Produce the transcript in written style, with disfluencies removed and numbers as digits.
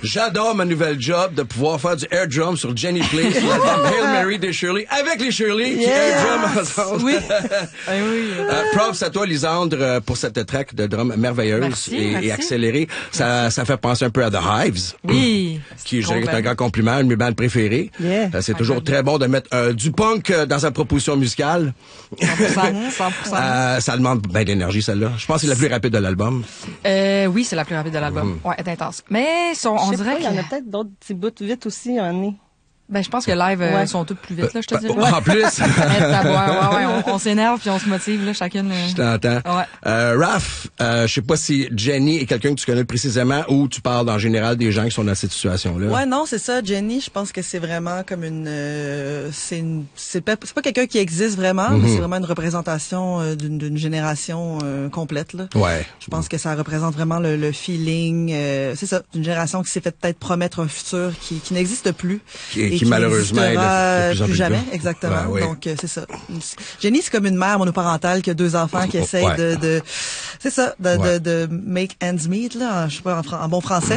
J'adore ma nouvelle job de pouvoir faire du air drum sur Jenny Place, l'album Hail Mary des Shirley, avec les Shirley qui air drum ensemble. Oui. Props à toi, Lisandre, pour cette track de drum merveilleuse Merci. et accélérée. Ça fait penser un peu à The Hives. Oui. Qui, je dirais, est un grand compliment, une de mes bandes préférées. Yeah. C'est toujours très bon de mettre du punk dans sa proposition musicale. 100%. Ça demande bien d'énergie, celle-là. Je pense que c'est la plus rapide de l'album. Oui, c'est la plus rapide de l'album. Ouais, elle est intense. Mais on dirait il y en a peut-être d'autres petits bouts vite aussi à un moment donné. Ben, je pense que live sont toutes plus vite, là, je te dirais. En plus. On s'énerve puis on se motive, là, chacune. Je t'entends. Ouais. Raph, je sais pas si Jenny est quelqu'un que tu connais précisément ou tu parles en général des gens qui sont dans cette situation-là. Ouais, non, c'est ça. Jenny, je pense que c'est vraiment comme c'est pas quelqu'un qui existe vraiment, mais c'est vraiment une représentation d'une génération complète, là. Ouais. Je pense que ça représente vraiment le feeling, c'est ça, d'une génération qui s'est fait peut-être promettre un futur qui n'existe plus. Qui malheureusement est de plus plus jamais, en plus exactement. Ouais. Donc c'est ça. Jenny, c'est comme une mère monoparentale qui a 2 enfants qui essaye de make ends meet, là, je sais pas en bon français.